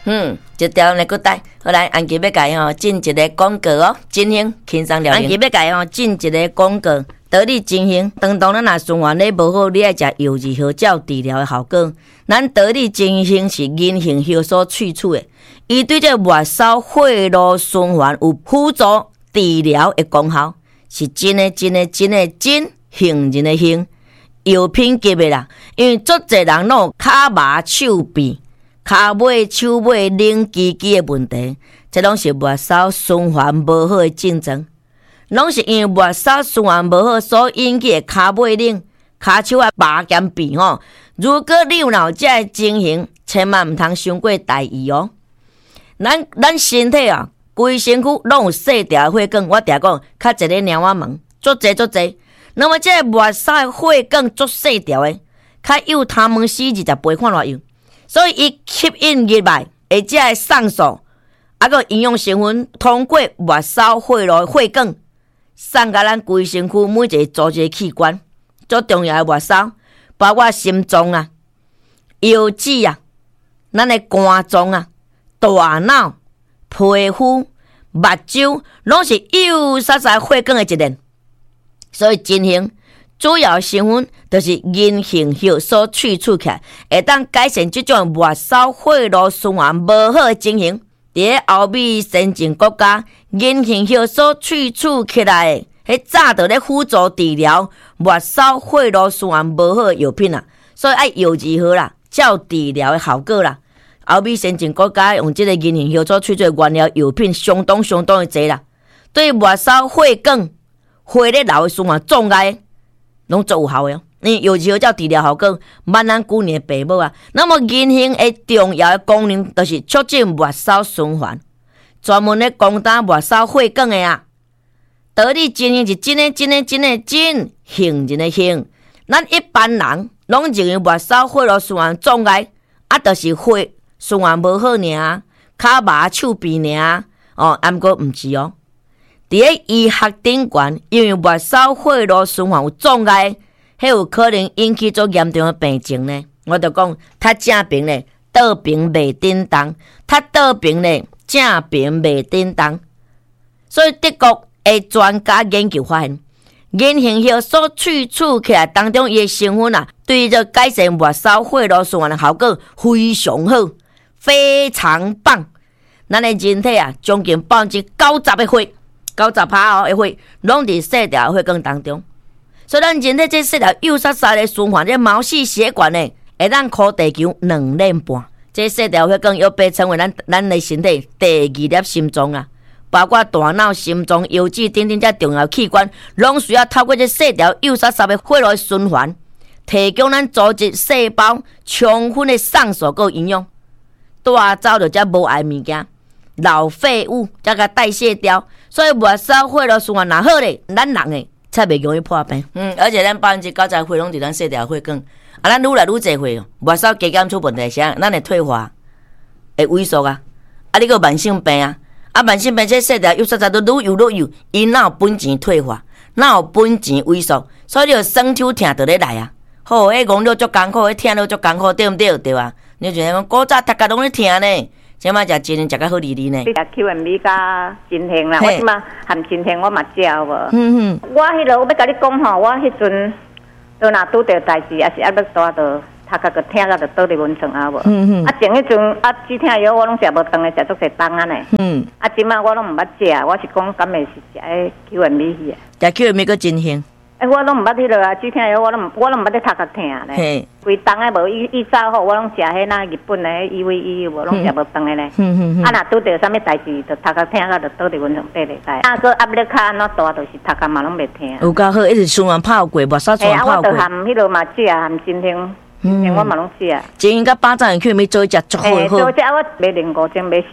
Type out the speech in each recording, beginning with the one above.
一条来个带，好来，安吉要改吼，进一个广告哦，真行轻松疗安吉要改吼，进一个广告，得力真行。当咱若循环咧无好，你爱食柚子核照治疗的效果。咱得力真行是银杏核所萃取的，伊对这末梢血路循环有辅助治疗的功效，是真的真杏仁的杏，药品级的啦。因为足侪人拢有骹麻手臂。骹尾、手尾冷吱吱的问题，这拢是末梢循环无好的症状，拢是因为末梢循环无好所引起的骹尾冷、骹手啊麻兼痹吼。如果你有这情形，千万唔通伤过大意哦。咱身体啊，规身躯拢有细条血管，我常讲，较一个猫仔门，足济。那么这末梢的血管足细条的，较幼他们40-20倍看偌幼。所以，伊吸引入来，而且会送素，个营养成分通过末梢血路血管，送到咱规身躯每一个组织器官，最重要的末梢，包括心脏啊、腰子啊、咱的肝脏啊、大脑、皮肤、目睭，拢是幼细细血管的一链。所以，真行。主要成分就是银杏核所萃取起来，会当改善这种末梢血路循环无好的情形。在欧美先进国家，银杏核所萃取起来的，迄早就咧辅助治疗末梢血路循环无好的药品啦。所以爱柚子核啦，才有治疗的效果啦。欧美先进国家用这个银杏核所萃取原料药品相当的多啦，对末梢血管、血咧流的循环障碍。拢做有效的哦，柚子核照治疗效果，万咱旧年的爸母啊。那么银杏的重要的功能，就是促进末梢循环，专门咧攻打末梢血管的啊。得力真杏是真杏仁的杏，咱一般人拢认为末梢血路循环障碍，就是血循环无好尔，骹麻手臂尔，毋过毋是哦。伫咧医学顶悬，因为末梢血路循环有障碍，迄有可能引起做严重的病情呢。我就讲，他正病咧，倒病袂叮当；他倒病咧，正病袂叮当。所以德国的专家研究发现，银杏核所萃取起来当中伊的成分啊，对这改善末梢血路循环的效果非常好，非常棒。咱的人体啊，将近90%的血。90%的血拢伫细条血管当中，所以咱人体这细条幼细细的循环，这毛细血管呢，会当靠地球2年半。这细条血管又被称为咱的身体第2粒心脏啊，包括大脑、心脏、腰子等等这重要器官，拢需要透过这细条幼细细的血路循环，提供咱组织细胞充分的送素和营养，带走着这无爱物件。老废物才甲代谢掉，所以末梢血路循环若好咧，咱人诶才袂容易破病。而且咱90%血拢伫咱细条血管，咱愈来愈侪血，末梢加减出问题时，咱会退化，会萎缩啊。你个慢性病啊，慢性病这细条幼细细都愈幼，伊哪有本钱退化，哪有本钱萎缩，所以你酸手疼就咧来啊。好，迄讲了足艰苦，迄疼了足艰苦，对毋对？对啊。你就讲古早大家拢咧疼呢。即摆食真食甲好哩哩呢。 你食 QMB 甲真杏啦，我即摆含真杏我嘛食无。我迄落我要甲你讲吼，我迄阵都若拄着代志，也是要带到头壳个疼到就倒伫蚊床啊无。前迄阵止疼药我拢食无长的，食足侪冬啊呢。即摆我拢毋捌食，我是讲敢会是食迄 QMB 去啊？ 食 QMB 个真杏。 我拢毋捌迄落啊，止疼药我拢毋捌咧头壳疼咧。规冬诶无伊早好，我拢食迄那日本诶EVE 无，拢食无长诶咧。若拄着啥物代志，就头壳疼到就倒伫蚊床底咧来。个压力较安怎大，就是头壳嘛拢袂疼。 有够好，一直循环泡过，末梢循环泡过。 我着含迄落嘛食，含真杏，我嘛拢食。 真杏甲巴掌去咪做一食足好好。 做只我买2-5种买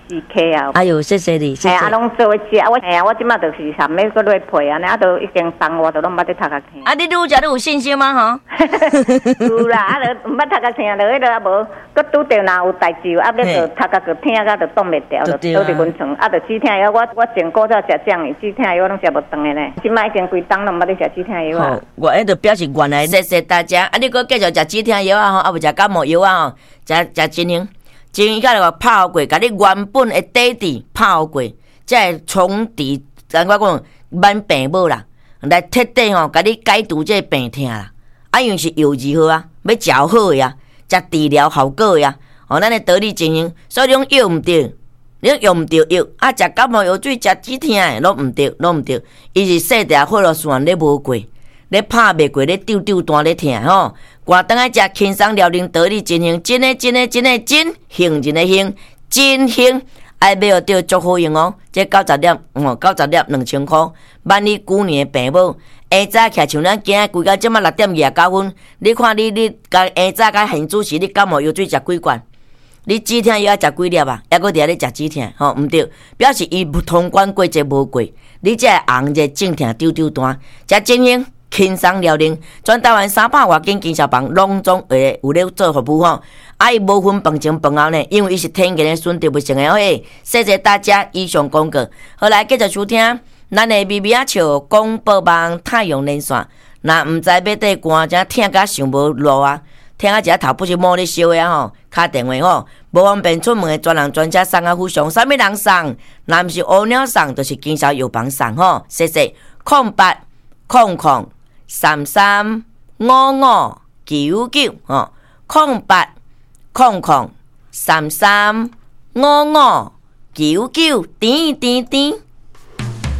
4K 啊！ 哎呦，谢谢你，谢谢。 拢做食，我即马就是含要搁落配安尼，都已经送我，都拢捌伫头壳疼。 你愈食愈有信心吗？吼？ 有啦，就毋捌头壳疼，就迄落无，搁拄着若有代志，压力就头壳就疼甲就挡袂掉，就倒伫蚊床。就止疼药，我前古早食酱的止疼药，我拢食无长的呢。即马已经规冬拢捌伫食止疼药啊。 我迄就表示原来谢谢大家。你搁继续食止疼药啊？吼，无食感冒药啊？吼，食真杏。 前甲个泡过，甲你原本的底底泡过，才会从治，咱我讲慢病无啦，来彻底吼，甲你解除这病痛啦。因为是药治好啊，要嚼好的啊，食治疗效果的啊。咱的道理情形，所以你用药毋对，你用毋对药啊，食感冒药水，食止痛的，拢毋对，拢毋对。伊是细条血路线咧无过，咧拍袂过，咧丢单咧痛吼。赶倒来食轻松疗龄道理情形，真幸人的幸，真幸。爱买到足好用哦，这90粒，90粒2000块，万你旧年的病无。下早起像咱今仔规到即马6:29分，你看你甲下早甲现主时，你感冒药水食几罐？你止痛药食几粒啊？还搁伫遐咧食止痛，吼毋对，表示伊通关过节无过，你才会红者正痛丢单，才真幸。轻松疗龄，全台湾300外间经销房拢总有咧做服务吼。伊无分饭前饭后呢，因为伊是天然的选择不成的嘿。谢谢大家以上广告，好来继续收听咱的咪咪仔笑广播网太阳连线。若毋知要缀歌，真听甲想无路啊，听啊一下头不是摸咧烧的吼，敲电话吼，无方便出门的专人专车送啊互相，啥物人送？若毋是乌鸟送，就是经销药房送吼。谢谢0800335599吼，0800335599，甜。